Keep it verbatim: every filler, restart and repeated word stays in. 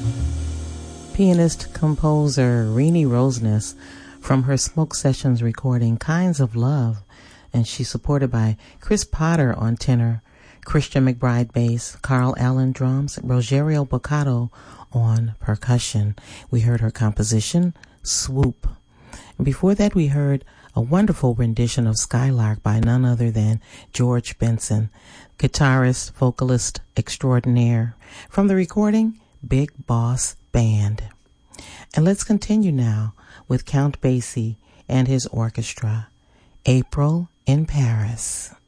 Pianist-composer Renee Roseness from her Smoke Sessions recording Kinds of Love, and she's supported by Chris Potter on tenor, Christian McBride bass, Carl Allen drums, Rogerio Boccato on percussion. We heard her composition, Swoop. And before that, we heard a wonderful rendition of Skylark by none other than George Benson, guitarist, vocalist extraordinaire, from the recording Big Boss Band. And let's continue now with Count Basie and his orchestra, April in Paris.